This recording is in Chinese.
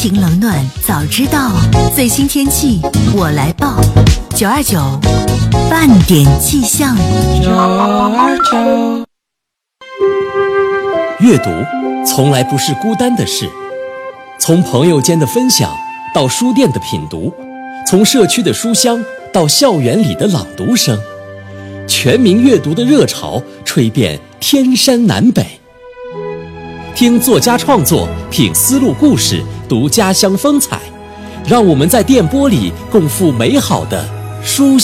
情冷暖早知道，最新天气我来报。929半点气象。 阅读从来不是孤单的事，从朋友间的分享到书店的品读，从社区的书香到校园里的朗读声，全民阅读的热潮吹遍天山南北。听作家创作，品丝路故事，读家乡风采，让我们在电波里共赴美好的书香